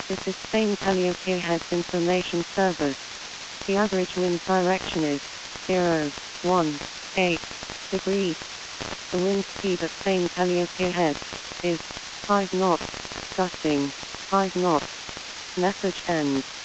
This is Spain Calliope Heads Information Service. The average wind direction is 018 degrees. The wind speed at Spain Calliope Heads is 5 knots, gusting 5 knots. Message ends.